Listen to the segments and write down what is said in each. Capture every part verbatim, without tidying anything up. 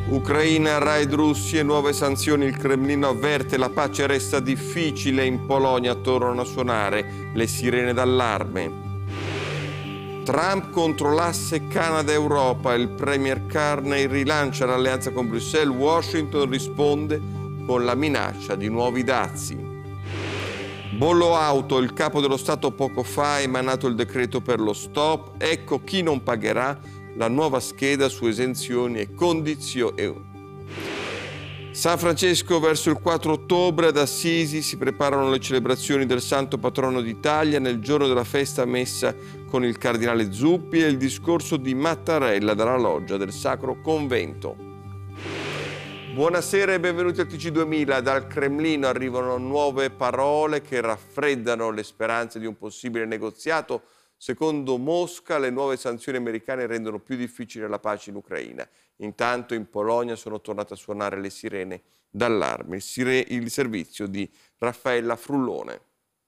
Ucraina, raid russi e nuove sanzioni. Il Cremlino avverte: la pace resta difficile. In Polonia tornano a suonare le sirene d'allarme. Trump contro l'asse Canada-Europa. Il premier Carney rilancia l'alleanza con Bruxelles. Washington risponde con la minaccia di nuovi dazi. Bollo auto. Il capo dello Stato poco fa ha emanato il decreto per lo stop. Ecco chi non pagherà. La nuova scheda su esenzioni e condizioni. San Francesco verso il quattro ottobre. Ad Assisi si preparano le celebrazioni del Santo Patrono d'Italia. Nel giorno della festa messa con il cardinale Zuppi e il discorso di Mattarella dalla loggia del Sacro Convento. Buonasera e benvenuti al T G duemila. Dal Cremlino arrivano nuove parole che raffreddano le speranze di un possibile negoziato. Secondo Mosca, le nuove sanzioni americane rendono più difficile la pace in Ucraina. Intanto in Polonia sono tornate a suonare le sirene d'allarme. Il, sire- il servizio di Raffaella Frullone.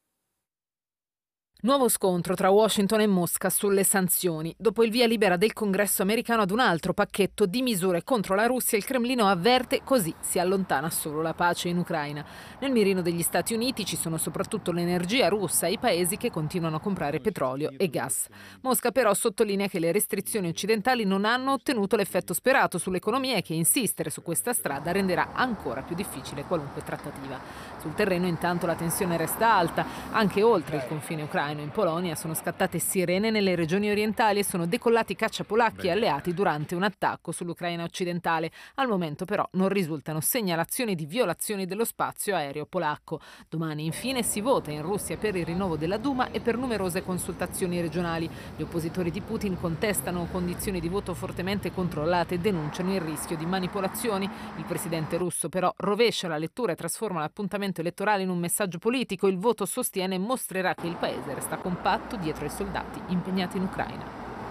Nuovo scontro tra Washington e Mosca sulle sanzioni. Dopo il via libera del Congresso americano ad un altro pacchetto di misure contro la Russia, il Cremlino avverte: così si allontana solo la pace in Ucraina. Nel mirino degli Stati Uniti ci sono soprattutto l'energia russa e i paesi che continuano a comprare petrolio e gas. Mosca però sottolinea che le restrizioni occidentali non hanno ottenuto l'effetto sperato sull'economia e che insistere su questa strada renderà ancora più difficile qualunque trattativa. Sul terreno intanto la tensione resta alta, anche oltre il confine ucraino. In Polonia sono scattate sirene nelle regioni orientali e sono decollati cacciapolacchi e alleati durante un attacco sull'Ucraina occidentale. Al momento però non risultano segnalazioni di violazioni dello spazio aereo polacco. Domani infine si vota in Russia per il rinnovo della Duma e per numerose consultazioni regionali. Gli oppositori di Putin contestano condizioni di voto fortemente controllate e denunciano il rischio di manipolazioni. Il presidente russo però rovescia la lettura e trasforma l'appuntamento elettorale in un messaggio politico. Il voto, sostiene, mostrerà che il paese sta compatto dietro ai soldati impegnati in Ucraina.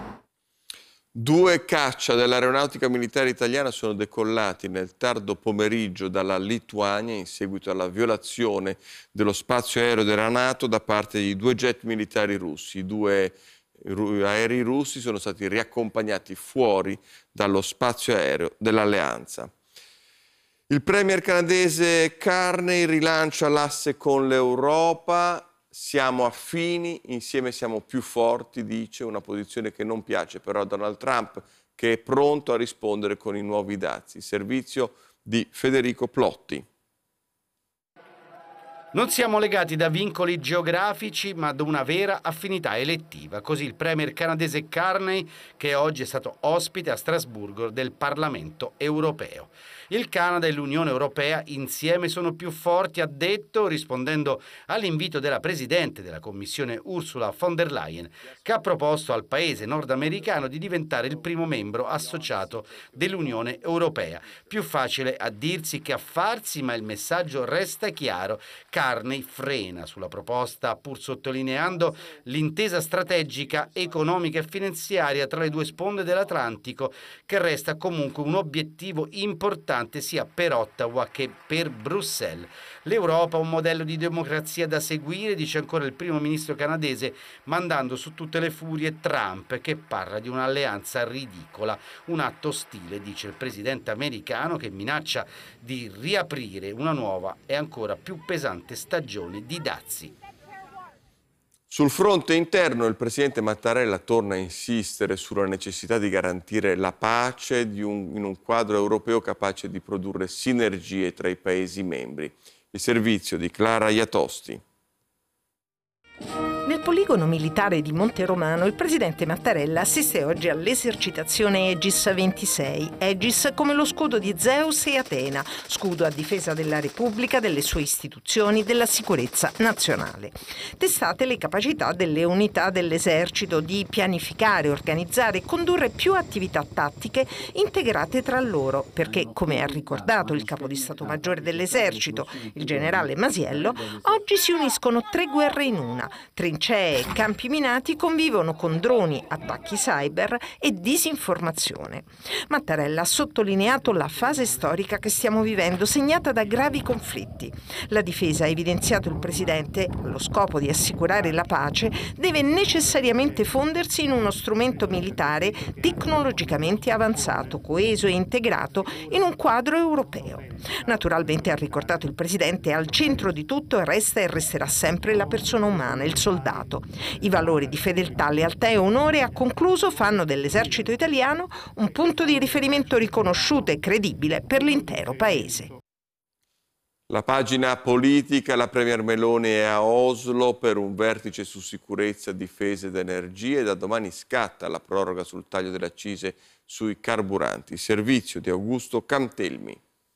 Due caccia dell'aeronautica militare italiana sono decollati nel tardo pomeriggio dalla Lituania in seguito alla violazione dello spazio aereo della NATO da parte di due jet militari russi. I due aerei russi sono stati riaccompagnati fuori dallo spazio aereo dell'Alleanza. Il premier canadese Carney rilancia l'asse con l'Europa. Siamo affini, insieme siamo più forti, dice, una posizione che non piace però a Donald Trump, che è pronto a rispondere con i nuovi dazi. Servizio di Federico Plotti. Non siamo legati da vincoli geografici, ma da una vera affinità elettiva. Così il premier canadese Carney, che oggi è stato ospite a Strasburgo del Parlamento europeo. Il Canada e l'Unione Europea insieme sono più forti, ha detto, rispondendo all'invito della Presidente della Commissione Ursula von der Leyen, che ha proposto al paese nordamericano di diventare il primo membro associato dell'Unione Europea. Più facile a dirsi che a farsi, ma il messaggio resta chiaro. Carney frena sulla proposta, pur sottolineando l'intesa strategica, economica e finanziaria tra le due sponde dell'Atlantico, che resta comunque un obiettivo importante sia per Ottawa che per Bruxelles. L'Europa è un modello di democrazia da seguire, dice ancora il primo ministro canadese, mandando su tutte le furie Trump, che parla di un'alleanza ridicola, un atto ostile, dice il presidente americano, che minaccia di riaprire una nuova e ancora più pesante stagione di dazi. Sul fronte interno il presidente Mattarella torna a insistere sulla necessità di garantire la pace di un, in un quadro europeo capace di produrre sinergie tra i Paesi membri. Il servizio di Clara Iatosti. Nel poligono militare di Monte Romano il presidente Mattarella assiste oggi all'esercitazione Aegis ventisei. Aegis come lo scudo di Zeus e Atena, scudo a difesa della Repubblica, delle sue istituzioni, della sicurezza nazionale. Testate le capacità delle unità dell'esercito di pianificare, organizzare e condurre più attività tattiche integrate tra loro, perché, come ha ricordato il capo di Stato Maggiore dell'esercito, il generale Masiello, oggi si uniscono tre guerre in una: trincee trincee e campi minati convivono con droni, attacchi cyber e disinformazione. Mattarella ha sottolineato la fase storica che stiamo vivendo, segnata da gravi conflitti. La difesa, ha evidenziato il presidente, allo scopo di assicurare la pace, deve necessariamente fondersi in uno strumento militare tecnologicamente avanzato, coeso e integrato in un quadro europeo. Naturalmente, ha ricordato il presidente, al centro di tutto resta e resterà sempre la persona umana, il soldato. I valori di fedeltà, lealtà e onore, ha concluso, fanno dell'esercito italiano un punto di riferimento riconosciuto e credibile per l'intero paese. La pagina politica, la Premier Meloni è a Oslo per un vertice su sicurezza, difesa ed energia e da domani scatta la proroga sul taglio delle accise sui carburanti. Servizio di Augusto Cantelmi.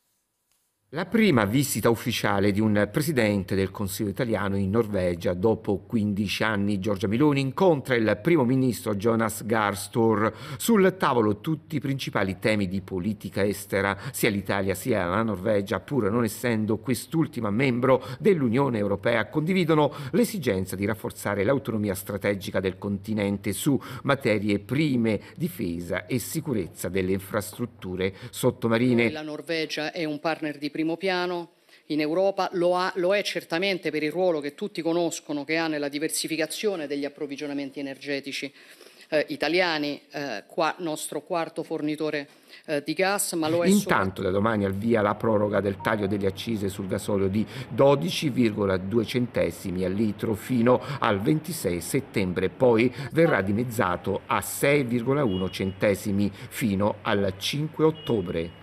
La prima visita ufficiale di un presidente del Consiglio italiano in Norvegia. Dopo quindici anni Giorgia Meloni incontra il primo ministro Jonas Gahr Store. Sul tavolo tutti i principali temi di politica estera. Sia l'Italia sia la Norvegia, pur non essendo quest'ultima membro dell'Unione Europea, condividono l'esigenza di rafforzare l'autonomia strategica del continente su materie prime, difesa e sicurezza delle infrastrutture sottomarine. La Norvegia è un partner di primo piano in Europa, lo, ha, lo è certamente per il ruolo che tutti conoscono che ha nella diversificazione degli approvvigionamenti energetici eh, italiani, eh, qua, nostro quarto fornitore eh, di gas, ma lo è Intanto da domani al via la proroga del taglio delle accise sul gasolio di dodici virgola due centesimi al litro fino al ventisei settembre, poi verrà dimezzato a sei virgola uno centesimi fino al cinque ottobre.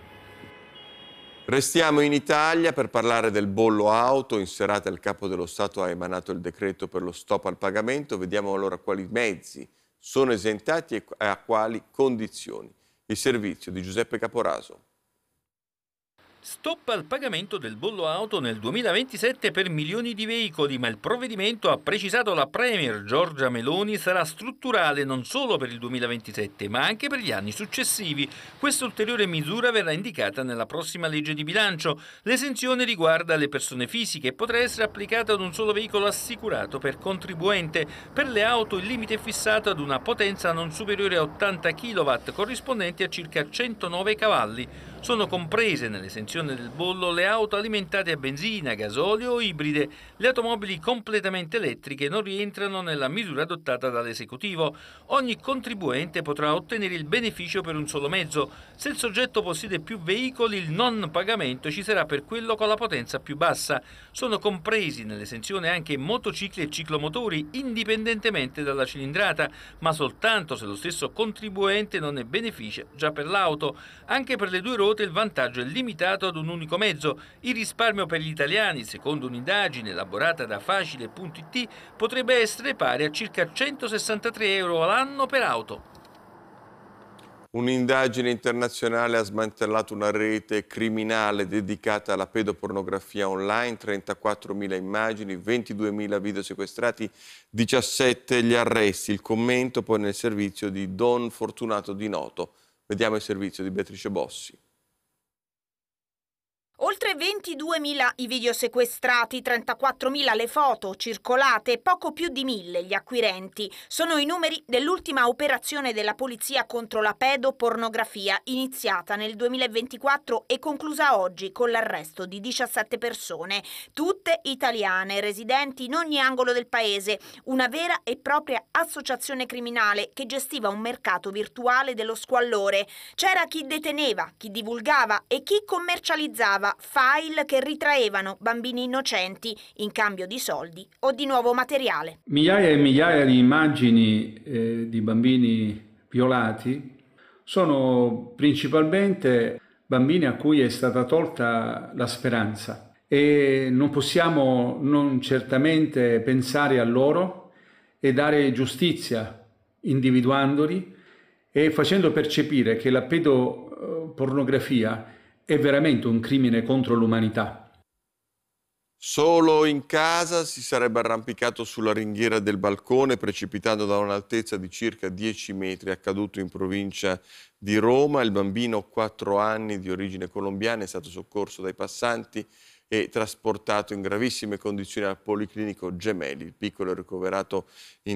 Restiamo in Italia per parlare del bollo auto. In serata il Capo dello Stato ha emanato il decreto per lo stop al pagamento. Vediamo allora quali mezzi sono esentati e a quali condizioni. Il servizio di Giuseppe Caporaso. Stop al pagamento del bollo auto nel duemilaventisette per milioni di veicoli, ma il provvedimento, ha precisato la Premier Giorgia Meloni, sarà strutturale non solo per il duemilaventisette, ma anche per gli anni successivi. Questa ulteriore misura verrà indicata nella prossima legge di bilancio. L'esenzione riguarda le persone fisiche e potrà essere applicata ad un solo veicolo assicurato per contribuente. Per le auto il limite è fissato ad una potenza non superiore a ottanta chilowatt, corrispondenti a circa centonove cavalli. Sono comprese nell'esenzione del bollo le auto alimentate a benzina, gasolio o ibride. Le automobili completamente elettriche non rientrano nella misura adottata dall'esecutivo. Ogni contribuente potrà ottenere il beneficio per un solo mezzo. Se il soggetto possiede più veicoli, il non pagamento ci sarà per quello con la potenza più bassa. Sono compresi nell'esenzione anche motocicli e ciclomotori, indipendentemente dalla cilindrata, ma soltanto se lo stesso contribuente non ne beneficia già per l'auto. Anche per le due ruote il vantaggio è limitato ad un unico mezzo. Il risparmio per gli italiani, secondo un'indagine elaborata da Facile punto it, potrebbe essere pari a circa centosessantatré euro all'anno per auto. Un'indagine internazionale ha smantellato una rete criminale dedicata alla pedopornografia online, trentaquattromila immagini, ventiduemila video sequestrati, diciassette gli arresti. Il commento poi nel servizio di Don Fortunato Di Noto. Vediamo il servizio di Beatrice Bossi. Oltre ventiduemila i video sequestrati, trentaquattromila le foto circolate, poco più di mille gli acquirenti. Sono i numeri dell'ultima operazione della polizia contro la pedopornografia, iniziata nel duemilaventiquattro e conclusa oggi con l'arresto di diciassette persone, tutte italiane, residenti in ogni angolo del paese. Una vera e propria associazione criminale che gestiva un mercato virtuale dello squallore. C'era chi deteneva, chi divulgava e chi commercializzava file che ritraevano bambini innocenti in cambio di soldi o di nuovo materiale. Migliaia e migliaia di immagini eh, di bambini violati sono principalmente bambini a cui è stata tolta la speranza e non possiamo non certamente pensare a loro e dare giustizia individuandoli e facendo percepire che la pedopornografia è veramente un crimine contro l'umanità. Solo in casa si sarebbe arrampicato sulla ringhiera del balcone, precipitando da un'altezza di circa dieci metri. Accaduto in provincia di Roma. Il bambino, quattro anni, di origine colombiana, è stato soccorso dai passanti e trasportato in gravissime condizioni al Policlinico Gemelli. Il piccolo è ricoverato in